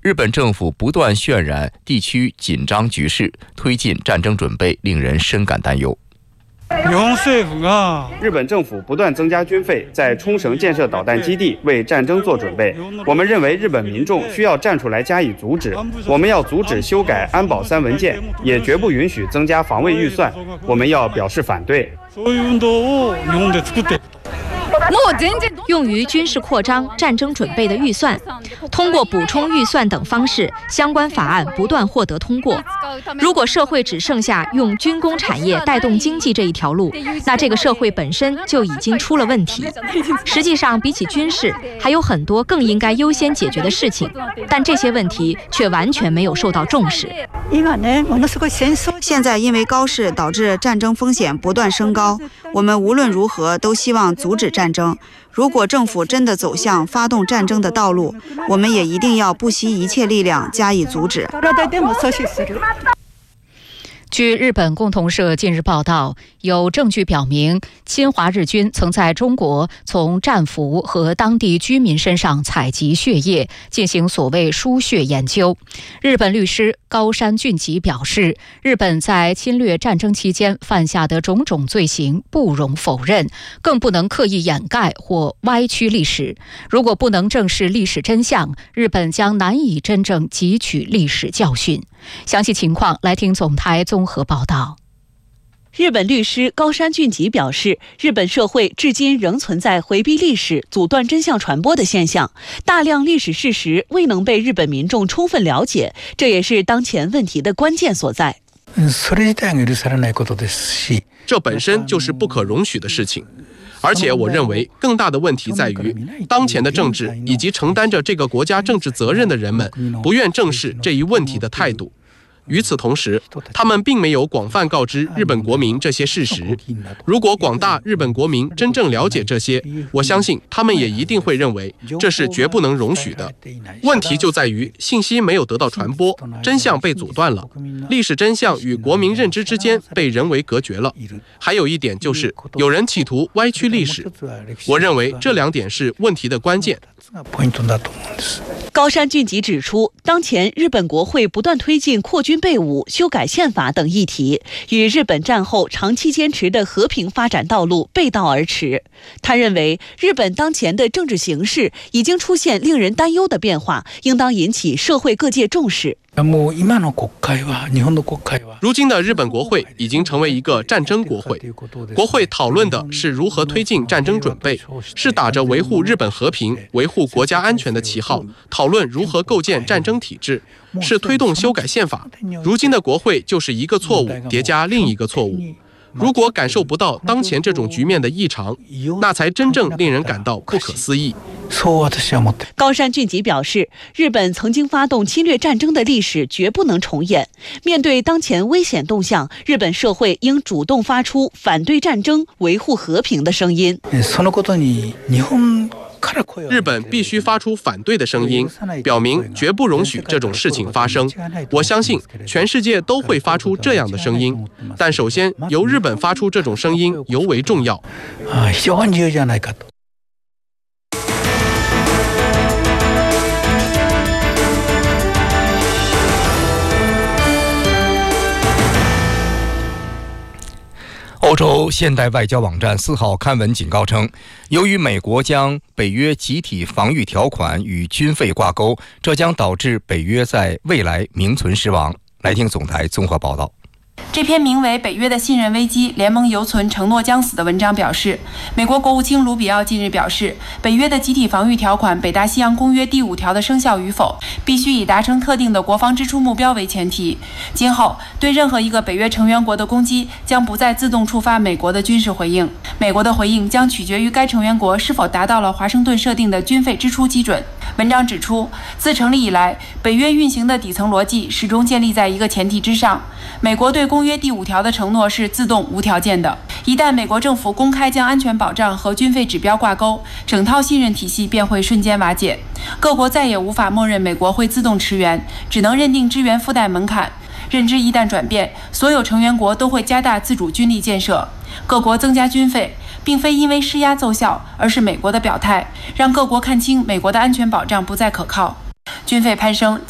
日本政府不断渲染地区紧张局势，推进战争准备，令人深感担忧。 日本政府不断增加军费，在冲绳建设导弹基地，为战争做准备。我们认为日本民众需要站出来加以阻止。我们要阻止修改安保3文件，也绝不允许增加防卫预算。我们要表示反对。 用于军事扩张、战争准备的预算，通过补充预算等方式，相关法案不断获得通过。如果社会只剩下用军工产业带动经济这一条路，那这个社会本身就已经出了问题。实际上，比起军事，还有很多更应该优先解决的事情，但这些问题却完全没有受到重视。 现在因为高市导致战争风险不断升高，我们无论如何都希望阻止战争。如果政府真的走向发动战争的道路，我们也一定要不惜一切力量加以阻止。 据日本共同社近日报道，有证据表明侵华日军曾在中国从战俘和当地居民身上采集血液，进行所谓输血研究。日本律师高山俊吉表示，日本在侵略战争期间犯下的种种罪行不容否认，更不能刻意掩盖或歪曲历史。如果不能正视历史真相，日本将难以真正汲取历史教训。详细情况来听总台综合报道。 日本律师高山俊吉表示，日本社会至今仍存在回避历史、阻断真相传播的现象，大量历史事实未能被日本民众充分了解，这也是当前问题的关键所在。 这本身就是不可容许的事情。而且我认为更大的问题在于，当前的政治以及承担着这个国家政治责任的人们不愿正视这一问题的态度。与此同时，他们并没有广泛告知日本国民这些事实。如果广大日本国民真正了解这些，我相信他们也一定会认为这是绝不能容许的。问题就在于信息没有得到传播，真相被阻断了，历史真相与国民认知之间被人为隔绝了。还有一点就是有人企图歪曲历史，我认为这2点是问题的关键。 高山俊吉指出，当前日本国会不断推进扩军备武、修改宪法等议题，与日本战后长期坚持的和平发展道路背道而驰。他认为，日本当前的政治形势已经出现令人担忧的变化，应当引起社会各界重视。 如今的日本国会已经成为一个战争国会，国会讨论的是如何推进战争准备，是打着维护日本和平、维护国家安全的旗号，讨论如何构建战争体制，是推动修改宪法。如今的国会就是一个错误叠加另一个错误。如果感受不到当前这种局面的异常，那才真正令人感到不可思议。 高山俊吉表示，日本曾经发动侵略战争的历史绝不能重演。面对当前危险动向，日本社会应主动发出反对战争、维护和平的声音。 日本必须发出反对的声音，表明绝不容许这种事情发生。我相信全世界都会发出这样的声音，但首先由日本发出这种声音尤为重要。 欧洲现代外交网站4号刊文警告称，由于美国将北约集体防御条款与军费挂钩，这将导致北约在未来名存实亡。来听总台综合报道。 这篇名为《北约的信任危机，联盟犹存，承诺将死》的文章表示，美国国务卿卢比奥近日表示，北约的集体防御条款《北大西洋公约》第5条的生效与否，必须以达成特定的国防支出目标为前提。今后对任何一个北约成员国的攻击，将不再自动触发美国的军事回应，美国的回应将取决于该成员国是否达到了华盛顿设定的军费支出基准。文章指出，自成立以来，北约运行的底层逻辑始终建立在一个前提之上：美国对公约第5条的承诺是自动无条件的。一旦美国政府公开将安全保障和军费指标挂钩，整套信任体系便会瞬间瓦解。各国再也无法默认美国会自动驰援，只能认定支援附带门槛。认知一旦转变，所有成员国都会加大自主军力建设。各国增加军费，并非因为施压奏效，而是美国的表态，让各国看清美国的安全保障不再可靠。军费攀升